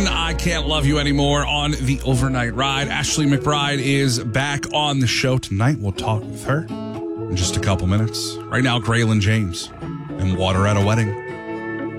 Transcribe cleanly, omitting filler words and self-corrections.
I Can't Love You Anymore on the overnight ride. Ashley McBride is back on the show tonight. We'll talk with her in just a couple minutes. Right now, Graylin James and Water at a Wedding.